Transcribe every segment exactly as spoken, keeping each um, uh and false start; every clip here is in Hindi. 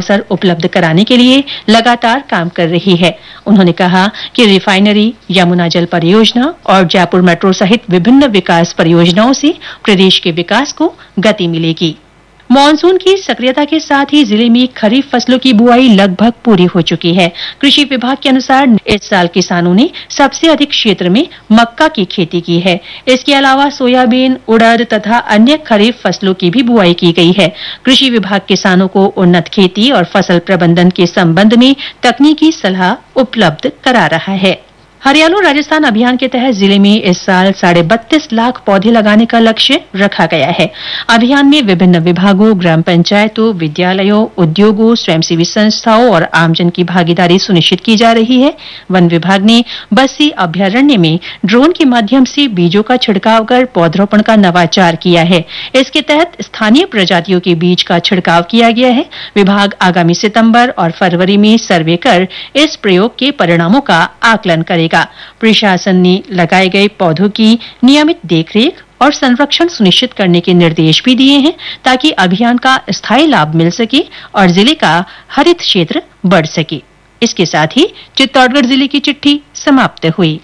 अवसर उपलब्ध कराने के लिए लगातार काम कर रही है। उन्होंने कहा कि रिफाइनरी, यमुना जल परियोजना और जयपुर मेट्रो सहित विभिन्न विकास परियोजनाओं से प्रदेश के विकास को गति मिलेगी। मानसून की सक्रियता के साथ ही जिले में खरीफ फसलों की बुआई लगभग पूरी हो चुकी है। कृषि विभाग के अनुसार इस साल किसानों ने सबसे अधिक क्षेत्र में मक्का की खेती की है। इसके अलावा सोयाबीन, उड़द तथा अन्य खरीफ फसलों की भी बुआई की गई है। कृषि विभाग किसानों को उन्नत खेती और फसल प्रबंधन के संबंध में तकनीकी सलाह उपलब्ध करा रहा है। हरियालो राजस्थान अभियान के तहत जिले में इस साल साढ़े बत्तीस लाख पौधे लगाने का लक्ष्य रखा गया है। अभियान में विभिन्न विभागों, ग्राम पंचायतों, विद्यालयों, उद्योगों, स्वयंसेवी संस्थाओं और आमजन की भागीदारी सुनिश्चित की जा रही है। वन विभाग ने बस्सी अभ्यारण्य में ड्रोन के माध्यम से बीजों का छिड़काव कर पौधरोपण का नवाचार किया है। इसके तहत स्थानीय प्रजातियों के बीज का छिड़काव किया गया है। विभाग आगामी सितंबर और फरवरी में सर्वे कर इस प्रयोग के परिणामों का आकलन करेगा। प्रशासन ने लगाए गए पौधों की नियमित देखरेख और संरक्षण सुनिश्चित करने के निर्देश भी दिए हैं ताकि अभियान का स्थायी लाभ मिल सके और जिले का हरित क्षेत्र बढ़ सके। इसके साथ ही चित्तौड़गढ़ जिले की चिट्ठी समाप्त हुई।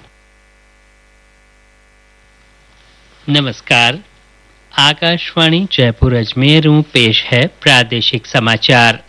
नमस्कार, आकाशवाणी जयपुर अजमेर पेश है प्रादेशिक समाचार।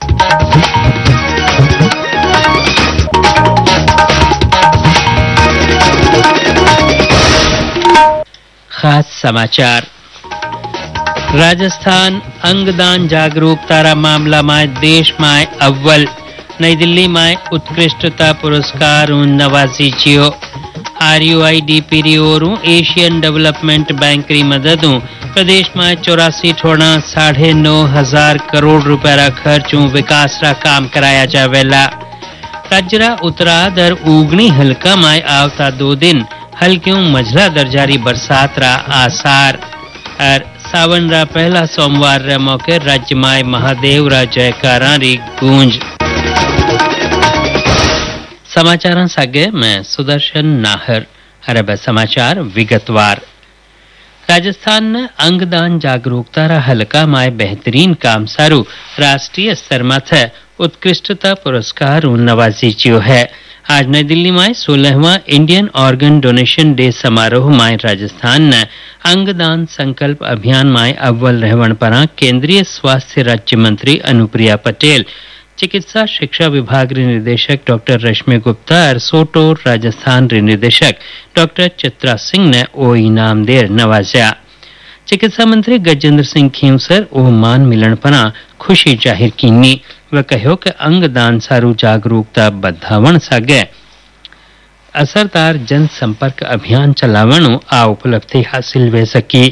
खास समाचार। राजस्थान अंगदान जागरूकता मामला में देश में अव्वल। नई दिल्ली में उत्कृष्टता पुरस्कार नवाजी जियो। आरयूआई डीपीरी और एशियन डेवलपमेंट बैंक की मदद प्रदेश में चौरासी ठोड़ा साढ़े नौ हजार करोड़ रुपया खर्च विकास रा काम कराया जावेला। राज्य रा उत्तराध और उगनी हल्का में आवता दो दिन हल्क्यों मझला दर्जारी बरसात रा आसार। और सावन रा पहला सोमवार रे मौके राज्य में महादेव रा जयकारा री गूंज। समाचार सागे मैं सुदर्शन नाहर। अरब समाचार विगतवार। राजस्थान ने अंगदान जागरूकता रा हल्का में बेहतरीन काम सारू राष्ट्रीय स्तर माथे उत्कृष्टता पुरस्कार नवाजी जियो है। आज नई दिल्ली में सोलहवां इंडियन ऑर्गन डोनेशन डे समारोह में राजस्थान ने अंगदान संकल्प अभियान में अव्वल रहवन पर केंद्रीय स्वास्थ्य राज्य मंत्री अनुप्रिया पटेल, चिकित्सा शिक्षा विभाग रे निदेशक डॉक्टर रश्मि गुप्ता और सोटोर राजस्थान रे निदेशक डॉक्टर चित्रा सिंह ने ओ इनाम देर नवाजा। चिकित्सा मंत्री गजेंद्र सिंह खींवसर ओ मान मिलन पर खुशी जाहिर कीनी। वह कहो कि अंगदान सारू जागरूकता बधावण सागे असरदार जन संपर्क अभियान चलावण आ उपलब्धि हासिल वे सकी।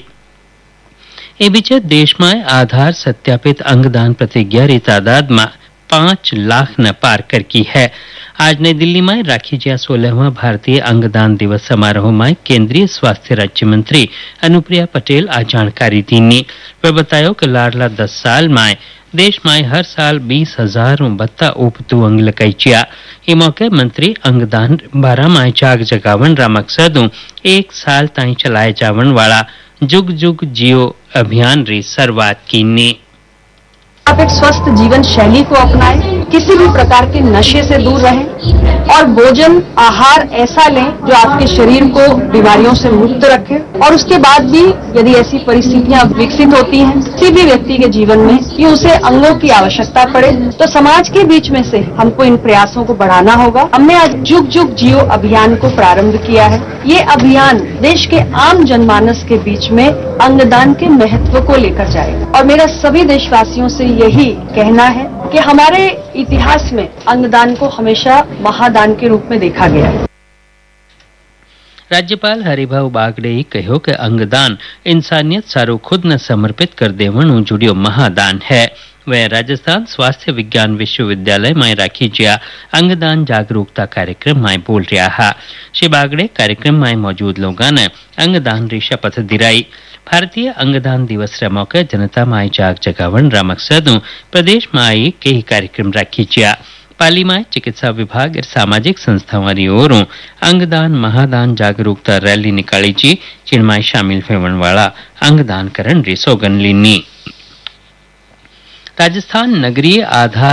ए बीच देश में आधार सत्यापित अंगदान प्रतिज्ञा री तादाद में पांच लाख न पार कर की है। आज नई दिल्ली में राखी गया सोलहवां भारतीय अंगदान दिवस समारोह में केंद्रीय स्वास्थ्य राज्य मंत्री अनुप्रिया पटेल आज जानकारी दी। वह बतायो कि लाडला दस साल में देश में हर साल बीस हजार बत्ता उपतु अंग लगाइचिया। ये मौके मंत्री अंगदान बारह में जाग जगावन रा मकसद एक साल ताई चलाए जावन वाला जुग जुग जियो अभियान री शुरुआत की। आप एक स्वस्थ जीवन शैली को अपनाएं, किसी भी प्रकार के नशे से दूर रहें और भोजन आहार ऐसा लें जो आपके शरीर को बीमारियों से मुक्त रखे। और उसके बाद भी यदि ऐसी परिस्थितियां विकसित होती हैं किसी भी व्यक्ति के जीवन में कि उसे अंगों की आवश्यकता पड़े तो समाज के बीच में से हमको इन प्रयासों को बढ़ाना होगा। हमने आज जुग जुग जियो अभियान को प्रारंभ किया है। ये अभियान देश के आम जनमानस के बीच में अंगदान के महत्व को लेकर जाएगा और मेरा सभी देशवासियों से यही कहना है कि हमारे इतिहास में अंगदान को हमेशा महादान के रूप में देखा गया है। राज्यपाल हरिभाऊ बागड़े कहो कि अंगदान इंसानियत सारो खुद न समर्पित कर देवणु जुड़ियो महादान है। वह राजस्थान स्वास्थ्य विज्ञान विश्वविद्यालय में राखी गया अंगदान जागरूकता कार्यक्रम में बोल रहा है। श्री बागड़े कार्यक्रम में मौजूद लोगों ने अंगदान री शपथ दिलाई। भारतीय अंगदान दिवस रे मौके जनता में जाग जगावन रा मकसद प्रदेश में आई कई कार्यक्रम राखी गया। पाली में चिकित्सा विभाग और सामाजिक संस्थाओं की ओर अंगदान महादान जागरूकता रैली निकाली जी, जिनमें शामिल होने वाला अंगदान करण री सौगन लीनी। राजस्थान नगरीय आधार